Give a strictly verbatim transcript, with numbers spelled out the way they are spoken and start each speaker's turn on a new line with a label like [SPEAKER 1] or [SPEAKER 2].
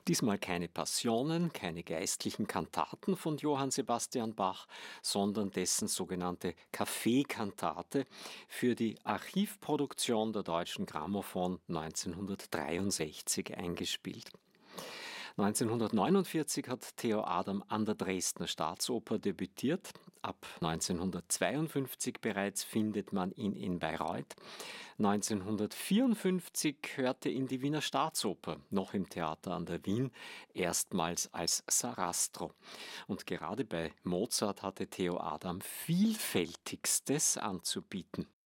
[SPEAKER 1] Diesmal keine Passionen, keine geistlichen Kantaten von Johann Sebastian Bach, sondern dessen sogenannte Kaffeekantate für die Archivproduktion der Deutschen Grammophon neunzehnhundertdreiundsechzig eingespielt. neunzehnhundertneunundvierzig hat Theo Adam an der Dresdner Staatsoper debütiert. Ab neunzehnhundertzweiundfünfzig bereits findet man ihn in Bayreuth. neunzehnhundertvierundfünfzig hörte ihn die Wiener Staatsoper, noch im Theater an der Wien, erstmals als Sarastro. Und gerade bei Mozart hatte Theo Adam Vielfältigstes anzubieten.